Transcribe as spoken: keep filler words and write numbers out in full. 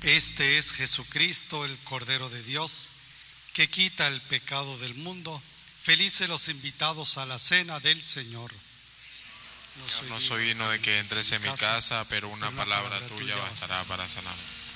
Este es Jesucristo, el Cordero de Dios, que quita el pecado del mundo. Felices los invitados a la cena del Señor. No soy digno de que entres en mi casa, pero una palabra tuya bastará para sanarme.